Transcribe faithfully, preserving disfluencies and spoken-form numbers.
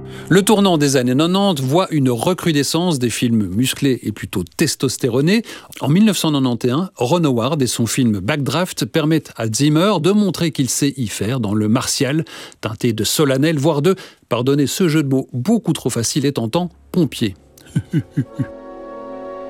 Le tournant des années quatre-vingt-dix voit une recrudescence des films musclés et plutôt testostéronés. En mille neuf cent quatre-vingt-onze, Ron Howard et son film Backdraft permettent à Zimmer de montrer qu'il sait y faire dans le martial, teinté de solennel, voire de, pardonnez ce jeu de mots beaucoup trop facile et tentant, pompier.